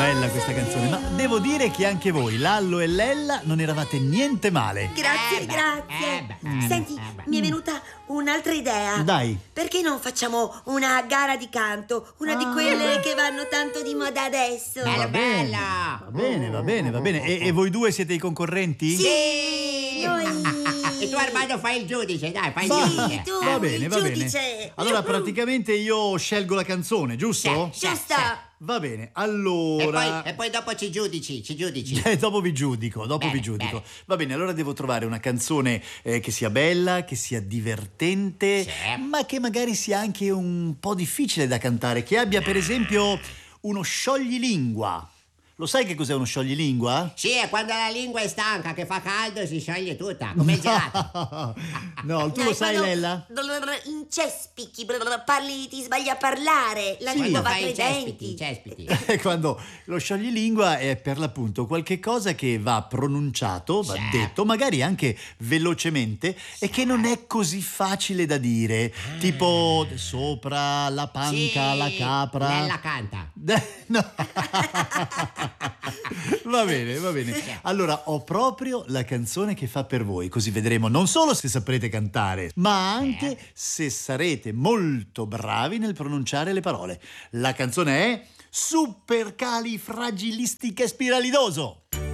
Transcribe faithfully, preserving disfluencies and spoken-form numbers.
bella questa canzone, ma devo dire che anche voi, Lallo e Lella, non eravate niente male. Grazie, Eh beh, grazie. eh beh, Senti, eh beh. mi è venuta un'altra idea. Dai. Perché non facciamo una gara di canto? Una di Ah. quelle che vanno tanto di moda adesso. Bello, Va bene, bello. va bene, va bene, va bene. E, e voi due siete i concorrenti? Sì, noi. E tu Armando fai il giudice, dai, fai il Va, giudice. tu, va bene, il va giudice. bene. Allora praticamente io scelgo la canzone, giusto? Sì, Giusto. Va bene, E allora... poi, e poi dopo ci giudici, ci giudici. Eh, dopo vi giudico, dopo Bene, vi giudico. bene. Va bene, allora devo trovare una canzone eh, che sia bella, che sia divertente, Sì. ma che magari sia anche un po' difficile da cantare, che abbia per esempio uno scioglilingua. Lo sai che cos'è uno scioglilingua? Sì, è quando la lingua è stanca, che fa caldo e si scioglie tutta, come il gelato. No, tu Dai, lo sai, quando Lella? Incespichi, parli, ti sbagli a parlare. La Sì. lingua va Quando tra fai i i cespiti, i denti. cespiti. Quando lo scioglilingua è per l'appunto qualche cosa che va pronunciato, va Sì. detto, magari anche velocemente, e che non è così facile da dire. Tipo sopra la panca, Sì, la capra. Lella canta. No. Va bene, va bene. Allora ho proprio la canzone che fa per voi, così vedremo non solo se saprete cantare, ma anche se sarete molto bravi nel pronunciare le parole. La canzone è Supercalifragilistichespiralidoso.